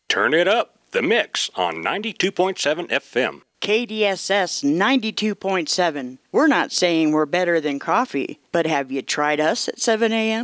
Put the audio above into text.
Turn it up, The Mix on 92.7 FM. KDSS 92.7. We're not saying we're better than coffee, but have you tried us at 7 a.m.?